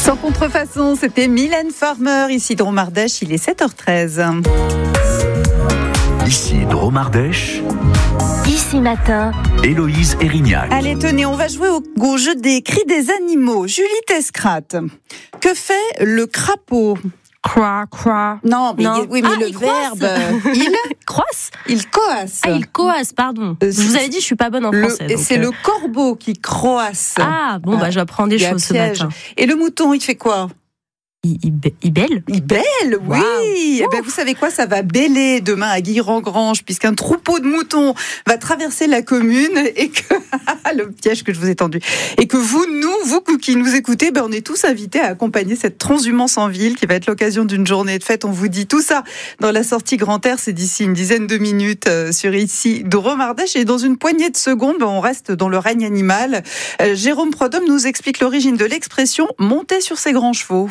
Sans contrefaçon, c'était Mylène Farmer, ici Drôme Ardèche, il est 7h13. Ici Drôme Ardèche. Ici Matin. Héloïse Erignac. Allez, tenez, on va jouer au jeu des cris des animaux. Julie Tescrate, que fait le crapaud ? Croix. Non, mais Non. oui, mais le verbe, il Croisse. il coasse. Il coasse, pardon. Je vous avais dit, je suis pas bonne en français. Et donc, c'est le corbeau qui croasse. Ah, bon, j'apprends des Il y a choses ce piège. matin. Et le mouton, il fait quoi ? Il bêle. Il bêle, oui. Wow. Eh ben, vous savez quoi, ça va bêler demain à Guilherand-Grange, puisqu'un troupeau de moutons va traverser la commune et que le piège que je vous ai tendu, et que vous qui nous écoutez, on est tous invités à accompagner cette transhumance en ville qui va être l'occasion d'une journée de fête. On vous dit tout ça dans la sortie Grand Air, c'est d'ici une dizaine de minutes sur ici Drôme Ardèche, et dans une poignée de secondes, on reste dans le règne animal. Jérôme Prodhomme nous explique l'origine de l'expression monter sur ses grands chevaux.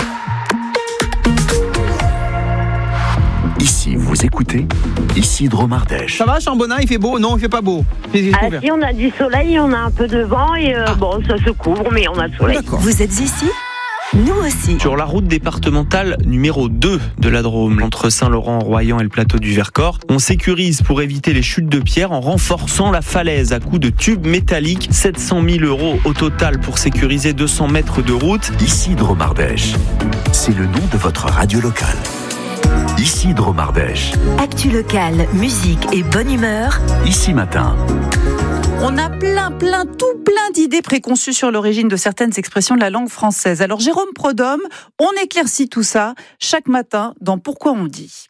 Ici, vous écoutez Ici Drôme Ardèche. Ça va, Chambonat, il fait beau? Non, il fait pas beau. Ah si, on a du soleil, on a un peu de vent et ça se couvre, mais on a le soleil. D'accord. Vous êtes ici ? Nous aussi. Sur la route départementale numéro 2 de la Drôme, entre Saint-Laurent, Royan et le plateau du Vercors, on sécurise pour éviter les chutes de pierre en renforçant la falaise à coups de tubes métalliques. 700 000 € au total pour sécuriser 200 mètres de route. Ici Drôme Ardèche. C'est le nom de votre radio locale. Ici Drôme Ardèche. Actu locale, musique et bonne humeur. Ici Matin. On a plein d'idées préconçues sur l'origine de certaines expressions de la langue française. Alors Jérôme Prodhomme, on éclaircit tout ça chaque matin dans Pourquoi on dit.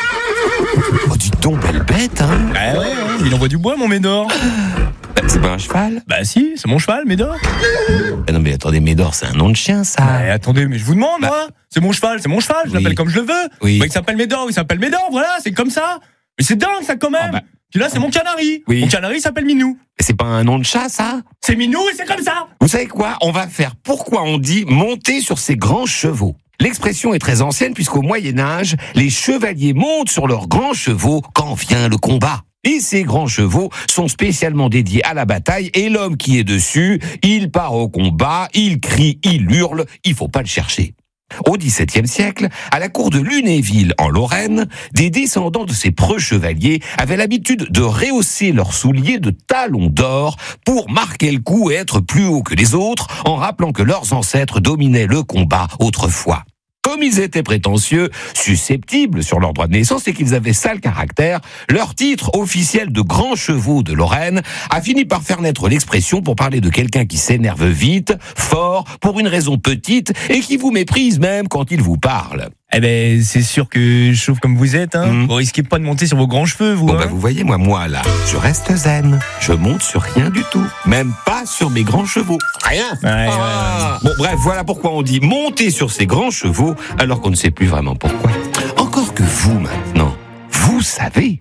Oh, dis donc, belle bête, hein. Ah ouais, il envoie du bois, mon Médor. C'est pas un cheval? Bah si, c'est mon cheval, Médor. Non mais attendez, Médor, c'est un nom de chien, ça. Attendez, mais je vous demande, moi. C'est mon cheval, je l'appelle comme je le veux. Oui. Moi, il s'appelle Médor, voilà, c'est comme ça. Mais c'est dingue, ça, quand même. Puis là, c'est mon canari. Oui. Mon canari s'appelle Minou. Et c'est pas un nom de chat, ça? C'est Minou et c'est comme ça. Vous savez quoi? On va faire Pourquoi on dit monter sur ses grands chevaux. L'expression est très ancienne puisqu'au Moyen-Âge, les chevaliers montent sur leurs grands chevaux quand vient le combat. Et ces grands chevaux sont spécialement dédiés à la bataille et l'homme qui est dessus, il part au combat, il crie, il hurle, il faut pas le chercher. Au XVIIe siècle, à la cour de Lunéville, en Lorraine, des descendants de ces preux chevaliers avaient l'habitude de rehausser leurs souliers de talons d'or pour marquer le coup et être plus haut que les autres, en rappelant que leurs ancêtres dominaient le combat autrefois. Comme ils étaient prétentieux, susceptibles sur leur droit de naissance et qu'ils avaient sale caractère, leur titre officiel de grands chevaux de Lorraine a fini par faire naître l'expression pour parler de quelqu'un qui s'énerve vite, fort, pour une raison petite et qui vous méprise même quand il vous parle. Eh ben, c'est sûr que je chauffe comme vous êtes, hein. Vous risquez pas de monter sur vos grands cheveux, vous. Bon, vous voyez, moi là, je reste zen. Je monte sur rien du tout. Même pas sur mes grands chevaux. Rien. Ouais. Bon, bref, voilà pourquoi on dit monter sur ses grands chevaux, alors qu'on ne sait plus vraiment pourquoi. Encore que vous, maintenant, vous savez.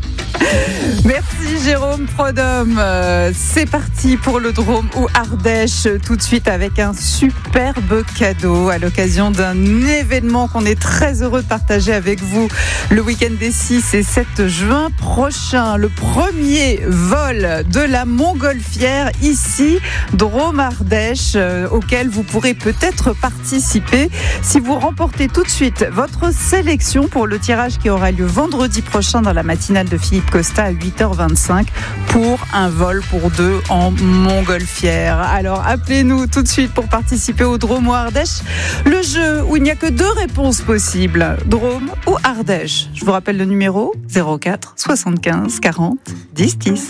Merci Jérôme Prodhomme. C'est parti pour le Drôme ou Ardèche, tout de suite avec un superbe cadeau à l'occasion d'un événement qu'on est très heureux de partager avec vous le week-end des 6 et 7 juin prochain. Le premier vol de la Montgolfière ici, Drôme Ardèche, auquel vous pourrez peut-être participer si vous remportez tout de suite votre sélection pour le tirage qui aura lieu vendredi prochain dans la matinale de Philippe Costa à 8h25 pour un vol pour deux en Montgolfière. Alors appelez-nous tout de suite pour participer au Drôme ou Ardèche, le jeu où il n'y a que deux réponses possibles, Drôme ou Ardèche. Je vous rappelle le numéro 04 75 40 10 10.